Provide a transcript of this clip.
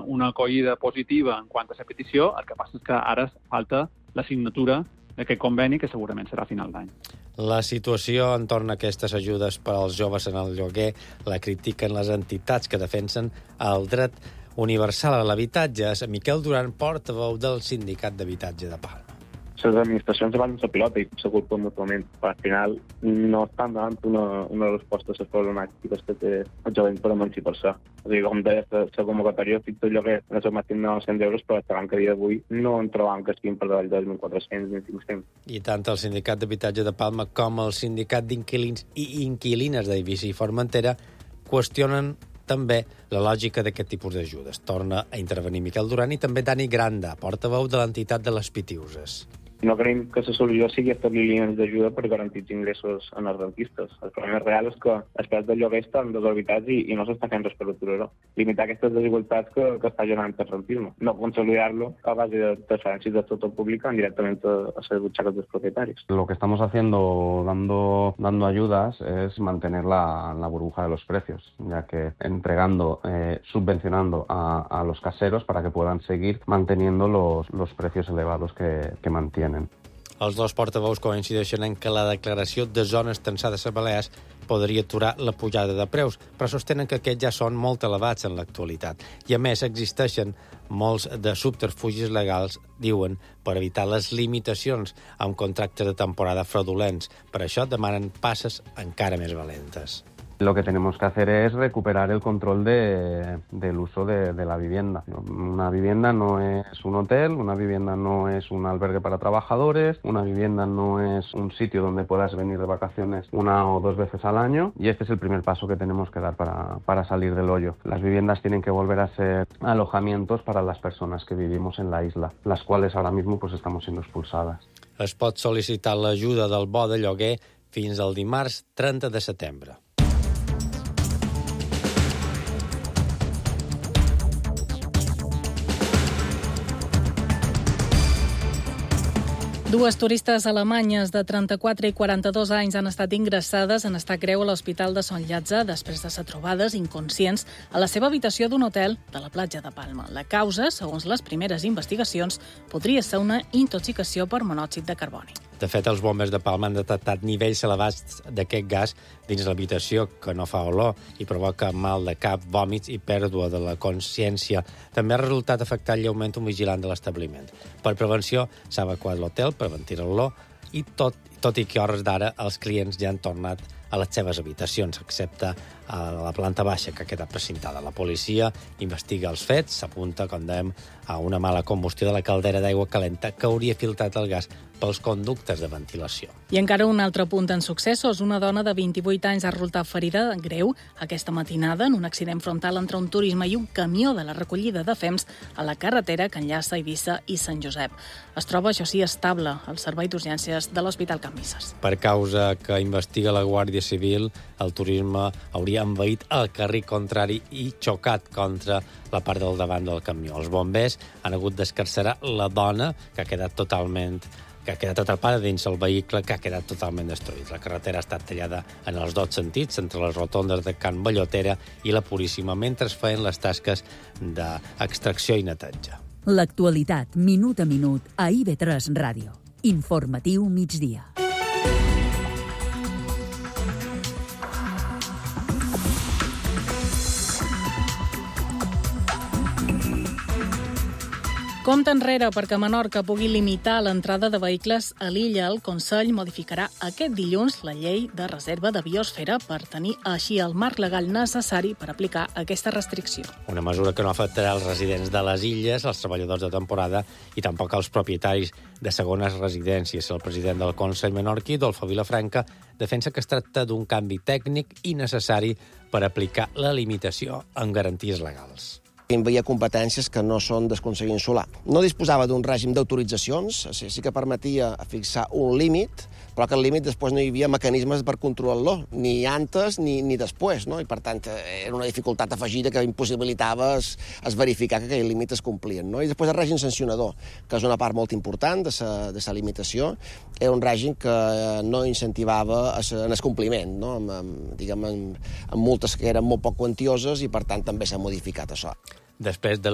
una acollida positiva en quant a la petició, el que passa és que ara falta la signatura d'aquest conveni, que segurament serà a final d'any. La situació entorn a aquestes ajudes per als joves en el lloguer la critiquen les entitats que defensen el dret universal a l'habitatge. Miquel Duran, portaveu del Sindicat d'Habitatge de Palma. Les administracions van la pilota i se culpen mútuament. Però al final no estan donant una resposta a les problemàtiques que té el jovent per emancipar-se. O sigui, com deia, la convocatòria fixa el lloguer en el màxim de 900 euros, però esperant que a dia d'avui no en trobam que estiguin per davall dels 1.400, 1.500. I tant el Sindicat d'Habitatge de Palma com el Sindicat d'Inquilins i Inquilines d'Eivissa i Formentera qüestionen també la lògica d'aquest tipus d'ajudes. Torna a intervenir Miquel Duran i també Dani Granda, portaveu de l'entitat de les Pitiuses. No creiem que la solució sigui establir línies d'ajuda per garantir els ingressos en els rentistes. El problema real és que els preus del lloguer estan desorbitats i no s'està fent res per aturar-ho. Limitar aquestes desigualtats que està generant el rentisme. No consolidar-lo a base de transferències de tot el públic directamente a las butxaques dels propietarios. Lo que estamos haciendo, dando ayudas, es mantener la burbuja de los precios, ya que entregando, subvencionando a los caseros para que puedan seguir manteniendo los precios elevados que mantienen. Els dos portaveus coincideixen en que la declaració de zones tensades a Balears podria aturar la pujada de preus, però sostenen que aquests ja són molt elevats en l'actualitat. I, a més, existeixen molts de subterfugis legals, diuen, per evitar les limitacions amb contractes de temporada fraudulents. Per això demanen passes encara més valentes. Lo que tenemos que hacer es recuperar el control del uso de la vivienda. Una vivienda no es un hotel, una vivienda no es un albergue para trabajadores, una vivienda no es un sitio donde puedas venir de vacaciones 1 o 2 veces al año, y este es el primer paso que tenemos que dar para salir del hoyo. Las viviendas tienen que volver a ser alojamientos para las personas que vivimos en la isla, las cuales ahora mismo pues estamos siendo expulsadas. Es pot sol·licitar l'ajuda del bo de lloguer fins al dimarts 30 de setembre. Dues turistes alemanyes de 34 i 42 anys han estat ingressades en estat greu a l'Hospital de Sant Llàtzer després de ser trobades inconscients a la seva habitació d'un hotel de la platja de Palma. La causa, segons les primeres investigacions, podria ser una intoxicació per monòxid de carboni. De fet, els bombers de Palma han detectat nivells elevats d'aquest gas dins l'habitació, que no fa olor i provoca mal de cap, vòmits i pèrdua de la consciència. També ha resultat afectat lleument un vigilant de l'establiment. Per prevenció, s'ha evacuat l'hotel per ventilar-lo i tot i que a hores d'ara els clients ja han tornat a les seves habitacions, excepte a la planta baixa, que ha quedat precintada. La policia investiga els fets, s'apunta, com dèiem, a una mala combustió de la caldera d'aigua calenta que hauria filtrat el gas pels conductes de ventilació. I encara un altre punt en successos. Una dona de 28 anys ha resultat ferida greu aquesta matinada en un accident frontal entre un turisme i un camió de la recollida de fems a la carretera que enllaça Eivissa i Sant Josep. Es troba, això sí, estable al servei d'urgències de l'Hospital Can Misses. Per causa que investiga la Guàrdia Civil, el turisme hauria envaït el carril contrari i xocat contra la part del davant del camió. Els bombers han hagut d'escarcerar la dona, que ha quedat atrapada dins el vehicle, que ha quedat totalment destruït. La carretera ha estat tallada en els 2 sentits, entre les rotondes de Can Bellotera i la Puríssima, mentre es feien les tasques d'extracció i neteja. L'actualitat, minut a minut, a IB3 Ràdio. Informatiu migdia. Compte enrere perquè Menorca pugui limitar l'entrada de vehicles a l'illa. El Consell modificarà aquest dilluns la llei de reserva de biosfera per tenir així el marc legal necessari per aplicar aquesta restricció. Una mesura que no afectarà els residents de les illes, els treballadors de temporada i tampoc els propietaris de segones residències. El president del Consell menorquí, Dolfo Vilafranca, defensa que es tracta d'un canvi tècnic i necessari per aplicar la limitació amb garanties legals. Envaïa competències que no són del Consell Insular. No disposava d'un règim d'autoritzacions, sí que permetia fixar un límit, però que el límit després no hi havia mecanismes per controlar-lo, ni antes ni després, no? I per tant era una dificultat afegida que impossibilitava es verificar que aquells límits es complien, no? I després el règim sancionador, que és una part molt important de la limitació, era un règim que no incentivava en el compliment, no? Amb multes que eren molt poc quantioses i per tant també s'ha modificat això. Després de